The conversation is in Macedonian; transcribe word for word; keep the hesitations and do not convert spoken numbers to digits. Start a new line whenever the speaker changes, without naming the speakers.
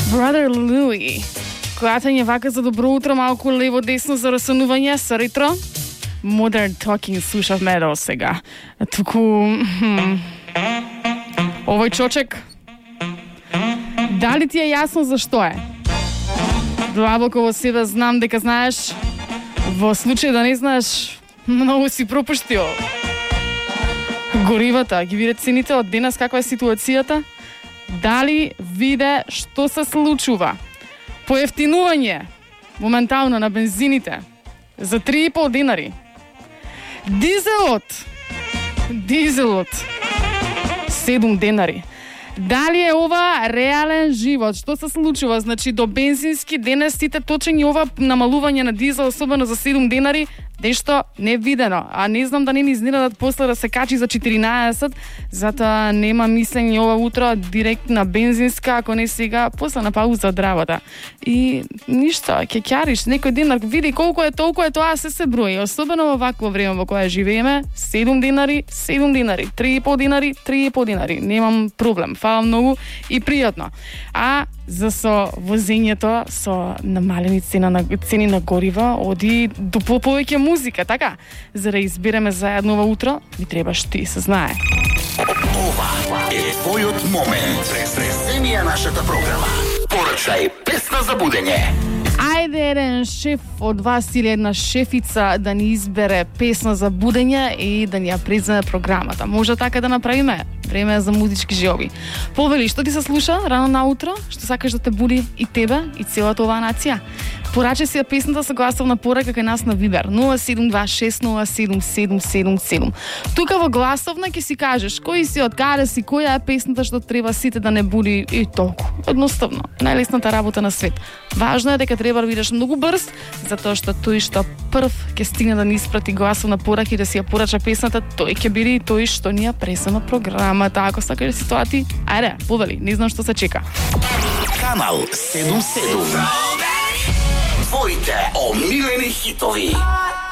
Brother Louie. Клатање вака за добро утро, малку лево-десно за расанување со ретро. Modern Talking слушавме до сега. Туку... Овој чочек... Дали ти е јасно зашто е? Длабоко во себе знам дека знаеш. Во случај да не знаеш, многу си пропуштил. Горивата, ги виде цените од денес, каква е ситуацијата? Дали виде што се случува? Поевтинување моментално на бензините за три и пол динари. Дизелот, дизелот седум денари. Дали е ова реален живот? Што се случува? Значи до бензински денес сите точење ова намалување на дизел, особено за седум денари, нешто невидено. А не знам да не ни изненадат после да се качи за четиринаесет, затоа нема мислење ова утро директ на бензинска, ако не сега, после на пауза од работа. И ништо, ќе ќариш некој денар, види колку е толку е тоа, се се брои. Особено во вакво време во кое живееме, седум денари, седум денари, три и пол денари, три и пол денари. Немам проблем. Фала многу и пријатно. А за со возењето со намалени цена на цени на горива, оди до повеќе музика, така? За да избереме заедно ова утро, ми требаш ти, се знае.
Ова е твојот момент. Преземија нашата програма. Порачај песна за будење.
Ајде еден шеф од вас или една шефица да ни избере песна за будење и да ни ја преземе програмата. Може така да направиме? Време е за музички желби. Повели, што ти се слуша рано наутро? Што сакаш да те буди и тебе, и целата оваа нација? Порачај си ја песната со гласовна порака кај нас на Вибер нула седум два шест нула седум седум седум седум. Тука во гласовна ќе си кажеш кој си, од каде си, која е песната што треба сите да не буди и толку. Едноставно, најлесната работа на свет. Важно е дека треба да бидеш многу брз, затоа што тој што прв ќе стигне да ни испрати гласовна порака и да си ја порача песната, тој ќе биде и тој што ни ја пресема програмата. Ако сакаш да си тоа ти, ајде, повели, не знам што се чека.
Канал седум седум. Твоите омилени хитови.